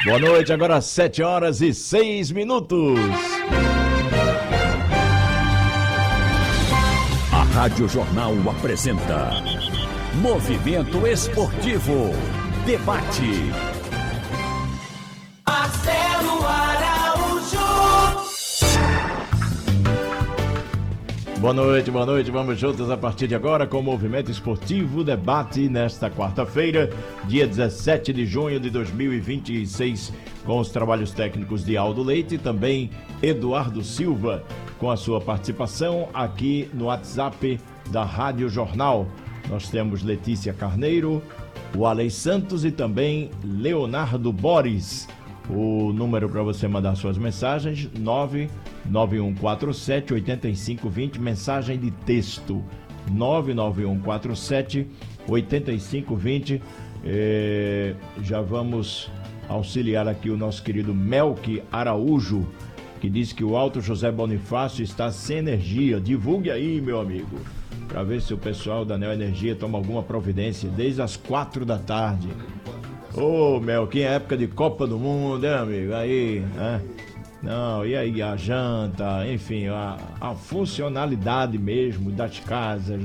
Boa noite, agora 7h06. A Rádio Jornal apresenta Movimento Esportivo. Debate. Marcelo Araújo. Boa noite, vamos juntos a partir de agora com o Movimento Esportivo Debate nesta quarta-feira, dia 17 de junho de 2026, com os trabalhos técnicos de Aldo Leite e também Eduardo Silva, com a sua participação aqui no WhatsApp da Rádio Jornal. Nós temos Letícia Carneiro, o Alei Santos e também Leonardo Boris. O número para você mandar suas mensagens, 99147-8520, mensagem de texto, 99147-8520. Já vamos auxiliar aqui o nosso querido Melqui Araújo, que diz que o Alto José Bonifácio está sem energia. Divulgue aí, meu amigo, para ver se o pessoal da Neo Energia toma alguma providência desde as 4 da tarde. Ô, Melqui, é época de Copa do Mundo, hein, amigo? Aí, né? Não, e aí a janta, enfim, a funcionalidade mesmo das casas,